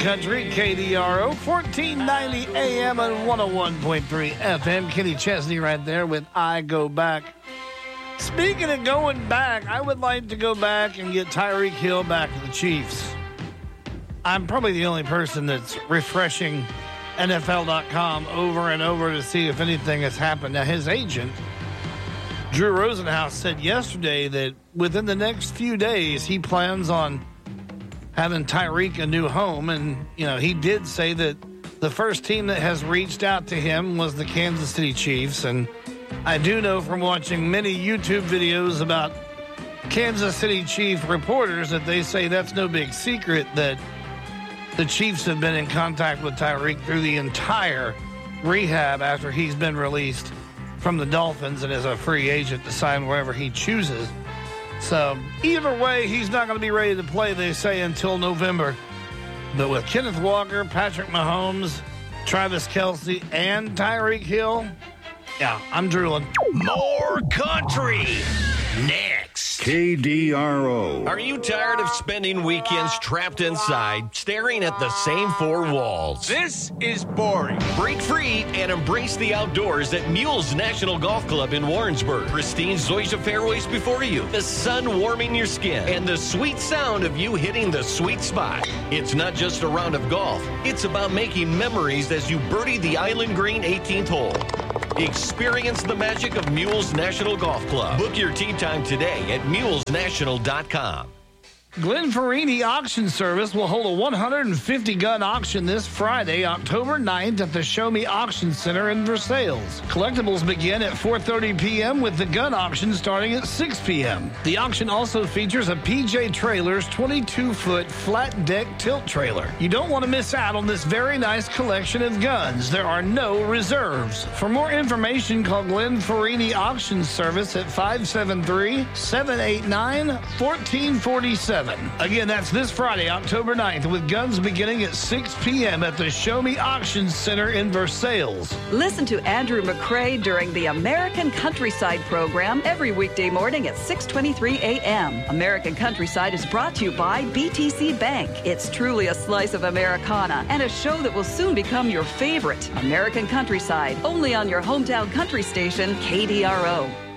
Country, KDRO, 1490 AM and 101.3 FM. Kenny Chesney right there with I Go Back. Speaking of going back, I would like to go back and get Tyreek Hill back to the Chiefs. I'm probably the only person that's refreshing NFL.com over and over to see if anything has happened. Now, his agent, Drew Rosenhaus, said yesterday that within the next few days, he plans on having Tyreek a new home. And, you know, he did say that the first team that has reached out to him was the Kansas City Chiefs. And I do know from watching many YouTube videos about Kansas City Chief reporters that they say that's no big secret that the Chiefs have been in contact with Tyreek through the entire rehab after he's been released from the Dolphins and is a free agent to sign wherever he chooses. So either way, he's not going to be ready to play, they say, until November. But with Kenneth Walker, Patrick Mahomes, Travis Kelce, and Tyreek Hill, yeah, I'm drooling. More country next. KDRO. Are you tired of spending weekends trapped inside, staring at the same four walls? This is boring. Break free and embrace the outdoors at Mules National Golf Club in Warrensburg. Pristine zoysia fairways before you, the sun warming your skin, and the sweet sound of you hitting the sweet spot. It's not just a round of golf. It's about making memories as you birdie the Island Green 18th hole. Experience the magic of Mules National Golf Club. Book your tee time today at mulesnational.com. Glenn Farini Auction Service will hold a 150-gun auction this Friday, October 9th at the Show Me Auction Center in Versailles. Collectibles begin at 4:30 p.m. with the gun auction starting at 6 p.m. The auction also features a PJ Trailers 22-foot flat deck tilt trailer. You don't want to miss out on this very nice collection of guns. There are no reserves. For more information, call Glenn Farini Auction Service at 573-789-1447. Again, that's this Friday, October 9th, with guns beginning at 6 p.m. at the Show Me Auction Center in Versailles. Listen to Andrew McCrae during the American Countryside program every weekday morning at 6:23 a.m. American Countryside is brought to you by BTC Bank. It's truly a slice of Americana and a show that will soon become your favorite. American Countryside, only on your hometown country station, KDRO.